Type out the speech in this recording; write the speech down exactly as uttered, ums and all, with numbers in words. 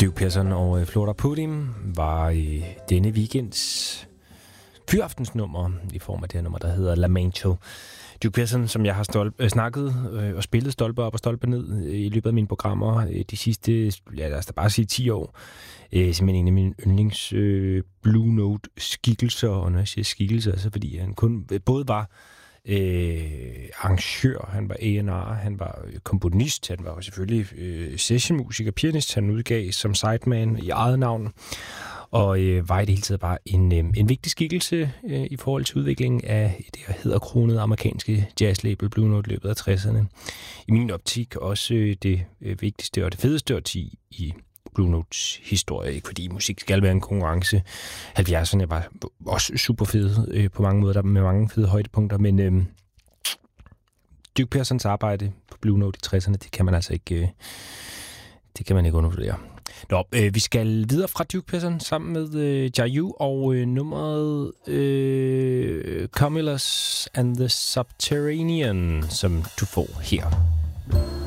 Duke Pearson og øh, Flora Pudim var i denne weekends fyraftensnummer i form af det her nummer, der hedder Lamento. Duke Pearson, som jeg har stolp, øh, snakket øh, og spillet stolpe op og stolpe ned øh, i løbet af mine programmer øh, de sidste, ja, lad os da bare sige ti år. Øh, simpelthen en af mine yndlings øh, Blue Note skikkelser, og når jeg siger skikkelser, så fordi han kun både var øh, arrangør, han var A and R, han var komponist, han var selvfølgelig øh, sessionmusiker, pianist, han udgav som sideman i eget navn, og øh, var i det hele taget bare en, øh, en vigtig skikkelse øh, i forhold til udviklingen af det her hedderkronede amerikanske jazzlabel Blue Note løbet af tresserne. I min optik også øh, det øh, vigtigste og det fedeste årti i Blue Notes historie, ikke fordi musik skal være en konkurrence. halvfjerdserne var også super fede øh, på mange måder, der med mange fede højdepunkter, men øh, Duke Pearsons arbejde på Blue Note i tresserne, det kan man altså ikke, øh, det kan man ikke undervurdere. Nå, øh, vi skal videre fra Duke Pearson sammen med øh, Jayu og øh, nummeret øh, Cumulus and the Subterranean, som du får her.